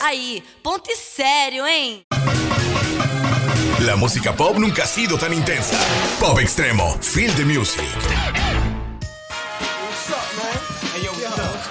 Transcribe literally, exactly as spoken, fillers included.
Aí, ponto sério, hein? La música pop nunca ha sido tan intensa. Pop Extremo, Feel the Music.